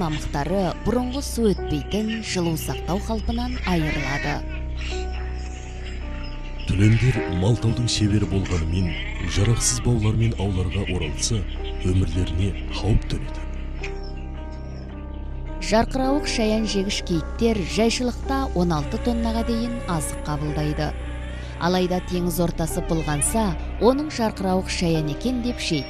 мамықтары бұрынғы су өтпейтін жылу сақтау қалпынан айырылады. Түлендер малтаудың шебері болғанымен, жарақсыз баулармен ауларға оралса, өмірлеріне қауіп төнеді. Жарқырауық шаян жегіш киіктер жайшылықта 16 тоннаға дейін азық қабылдайды. Алайда теңіз ортасы бұлғанса, оның жарқырауық шаян екен деп